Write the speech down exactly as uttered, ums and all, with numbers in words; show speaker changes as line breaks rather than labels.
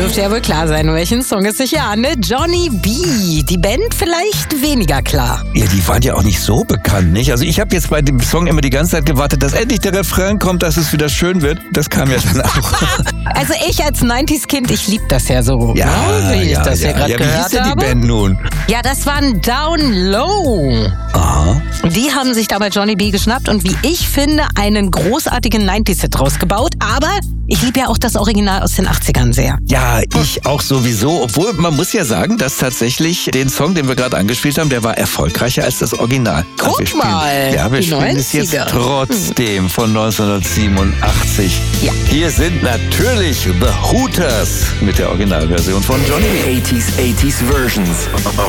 dürfte ja wohl klar sein, welchen Song es sich hier handelt. Johnny B. Die Band vielleicht weniger klar.
Ja, die waren ja auch nicht so bekannt, nicht? Also ich habe jetzt bei dem Song immer die ganze Zeit gewartet, dass endlich der Refrain kommt, dass es wieder schön wird. Das kam ja dann auch.
Also ich als neunziger-Kind, ich lieb das ja so.
Ja,
ne? Wie ich
ja,
das
ja.
hier gerade
ja, wie
gehört
hieß denn die
habe.
Band nun?
Ja, das waren Down Low.
Aha.
Die haben sich damals Johnny B. geschnappt und wie ich finde, einen großartigen neunziger-Hit rausgebaut. Aber ich liebe ja auch das Original aus den achtzigern sehr.
Ja, ich auch sowieso. Obwohl, man muss ja sagen, dass tatsächlich den Song, den wir gerade angespielt haben, der war erfolgreicher als das Original.
Guck
wir spielen,
mal,
Ja, wir
die
spielen es jetzt
neunziger.
trotzdem von neunzehnhundertsiebenundachtzig.
Ja.
Hier sind natürlich The Hooters mit der Originalversion von Johnny B.
eighties, eighties versions.